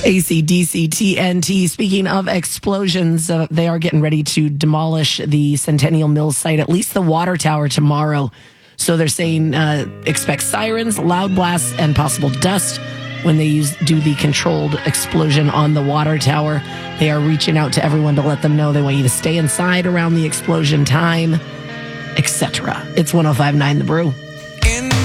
AC/DC TNT. Speaking of explosions, they are getting ready to demolish the Centennial Mills site, at least the water tower, tomorrow. So they're saying expect sirens, loud blasts, and possible dust when they do the controlled explosion on the water tower. They are reaching out to everyone to let them know they want you to stay inside around the explosion time, etc. It's 105.9 The Brew.